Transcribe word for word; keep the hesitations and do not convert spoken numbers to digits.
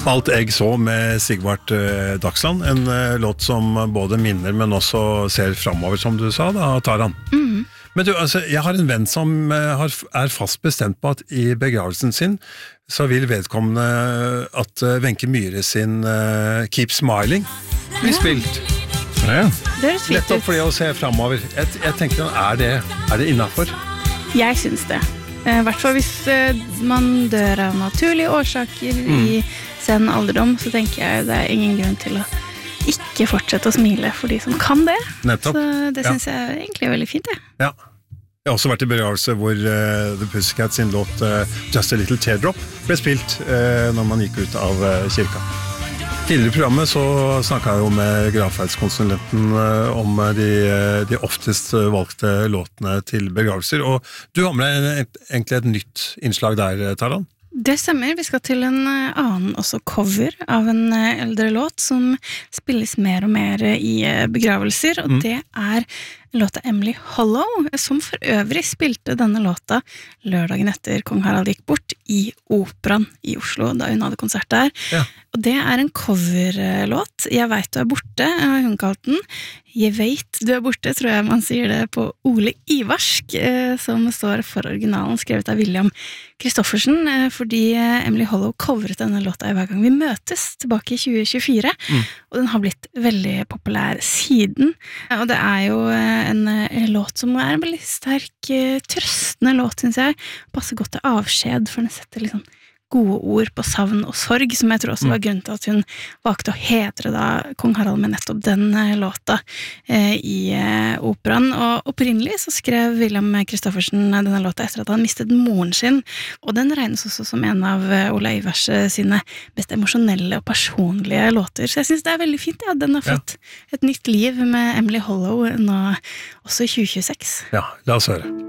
Alt jeg så med Sigvart uh, Dagsland, en uh, låt som både minner, men også ser fremover, som du sa, da, Taran. Mm. Men du, altså, jeg har en venn som uh, har, er fast bestemt på at i begravelsen sin, så vil vedkommende at uh, Wenche Myhre sin uh, Keep Smiling blir spilt. Ja. Det er fint. Nettopp fordi å se fremover. Jeg, jeg tenker, er det, er det innenfor? Jeg synes det. I hvert fall hvis uh, man dør av naturlige årsaker mm. i sen alderdom, så tenker jeg det er ingen grunn til å ikke fortsette å smile for de som kan det. Nettopp. Så det synes ja. jeg egentlig er veldig fint, det. Ja. Jeg har også vært i begravelse hvor uh, The Pussycats sin låt uh, Just a Little Teardrop ble spilt uh, når man gikk ut av uh, kirka. Tidligere i programmet så snakket jeg jo med gravferdskonsulenten uh, om de, de oftest valgte låtene til begravelser, og du har med deg et, egentlig et nytt innslag der, Taran? Det stemmer, vi skal til en annen også cover av en eldre låt som spilles mer og mer i begravelser, og mm. det er låta Emily Hollow, som for øvrig spilte denne låta lørdagen etter Kong Harald gikk bort i Operan i Oslo, da hun hadde konsert der. Ja. Og det er en coverlåt. Jeg vet du er borte, har hun kalt den. Jeg vet du er borte, tror jeg man sier det på Ole Ivarsk, som står for originalen, skrevet av William Kristoffersen, fordi Emily Hollow coveret denne låta i hver gang vi møtes, tilbake i tjue tjuefire, mm. og den har blitt veldig populær siden. Og det er jo en låt som er en veldig sterk, trøstende låt, synes jeg. Passer godt til avskjed, for den setter liksom gode ord på savn og sorg, som jeg tror også var grunnen til at hun valgte å hedre da Kong Harald med nettopp den låta eh, i eh, Operan. Og opprinnelig så skrev William Kristoffersen denne låta etter at han mistet moren sin, og den regnes også som en av Ole Ivars sine mest emosjonelle og personlige låter. Så jeg synes det er veldig fint ja, at den har fått ja. et nytt liv med Emily Hollow nå også i tjue tjueseks. Ja, la oss høre.